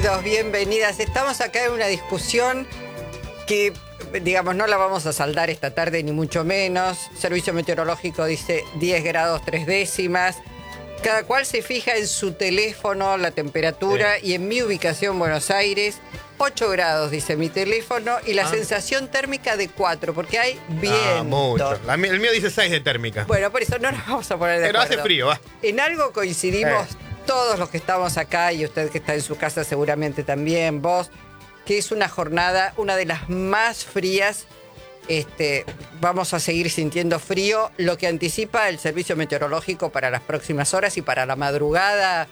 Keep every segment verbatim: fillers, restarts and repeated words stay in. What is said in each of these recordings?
bienvenidos, bienvenidas. Estamos acá en una discusión que, digamos, no la vamos a saldar esta tarde, ni mucho menos. Servicio Meteorológico dice diez grados tres décimas. Cada cual se fija en su teléfono la temperatura, sí. Y en mi ubicación, Buenos Aires, ocho grados, dice mi teléfono, y la ah. sensación térmica de cuatro, porque hay viento. Ah, mucho. La, el mío dice seis de térmica. Bueno, por eso no nos vamos a poner de Pero acuerdo. hace frío, va. En algo coincidimos eh. todos los que estamos acá, y usted que está en su casa seguramente también, vos, que es una jornada, una de las más frías. Este, vamos a seguir sintiendo frío, lo que anticipa el Servicio Meteorológico para las próximas horas y para la madrugada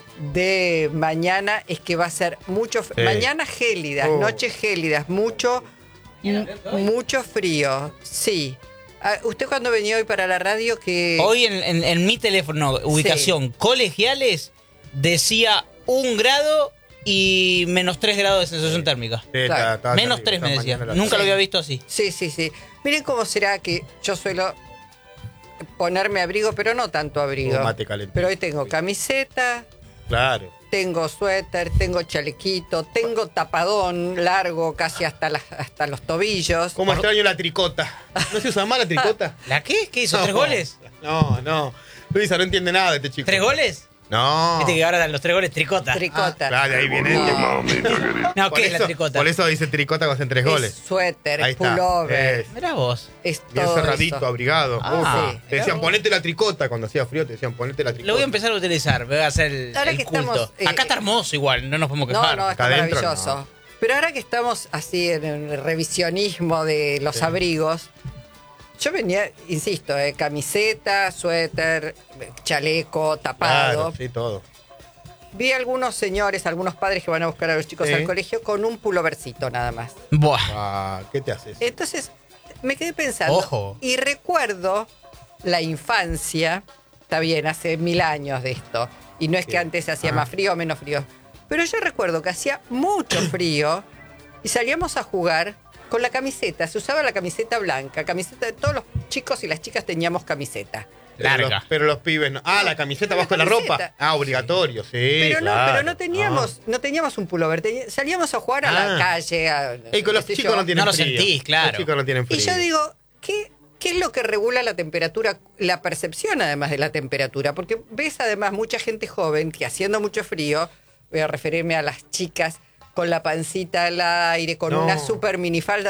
de mañana es que va a ser mucho frío. Sí. Mañana gélidas, oh. noches gélidas, mucho, mucho frío, sí. ¿Usted cuando venía hoy para la radio que...? Hoy en, en, en mi teléfono, ubicación sí. Colegiales, decía un grado y menos tres grados de sensación sí. térmica. Sí, claro. está, está menos tres me decía. Nunca sí. lo había visto así. Sí, sí, sí. Miren cómo será que yo suelo ponerme abrigo, pero no tanto abrigo. Mate calentito. Pero hoy tengo camiseta. Claro. Tengo suéter, tengo chalequito, tengo tapadón largo casi hasta, las, hasta los tobillos. ¿Cómo extraño la tricota? ¿No se usa más la tricota? ¿La qué? ¿Qué hizo? No, ¿Tres goles? No, no. Luisa no entiende nada de este chico. ¿Tres goles? No. Viste que ahora dan los tres goles tricota. Tricota. Ah, claro, de ahí viene. No, no ¿qué es la tricota? Por eso dice tricota cuando hacen tres goles. Es suéter, pullover. Es. Mirá vos. Es bien cerradito, eso. Abrigado. Ah, sí. Te decían, ponete la tricota cuando hacía frío, te decían, ponete la tricota. Lo voy a empezar a utilizar, voy a hacer el, ahora el que culto. Estamos, eh, Acá está hermoso igual, no nos podemos quejar. No, no, está acá maravilloso. Adentro, no. Pero ahora que estamos así en el revisionismo de los sí. abrigos, yo venía, insisto, eh, camiseta, suéter, chaleco, tapado. Claro, sí, todo. Vi algunos señores, algunos padres que van a buscar a los chicos sí. al colegio con un pulovercito nada más. Buah. Ah, ¿qué te haces? Entonces me quedé pensando. Ojo. Y recuerdo la infancia, está bien, hace mil años de esto. Y no es sí. que antes hacía ah. más frío o menos frío. Pero yo recuerdo que hacía mucho frío y salíamos a jugar con la camiseta. Se usaba la camiseta blanca. Camiseta de todos los chicos y las chicas teníamos camiseta. Larga. Pero los, pero los pibes no. Ah, la camiseta la bajo de la ropa. Ah, obligatorio, sí. Pero claro. no, pero no teníamos, ah. no teníamos un pullover. Ten, salíamos a jugar a ah. la calle. A, y con los chicos yo. no tienen no frío. No lo sentís, claro. Los chicos no tienen frío. Y yo digo, ¿qué, ¿qué es lo que regula la temperatura? La percepción, además de la temperatura. Porque ves, además, mucha gente joven que haciendo mucho frío, voy a referirme a las chicas con la pancita al aire, con no. una super minifalda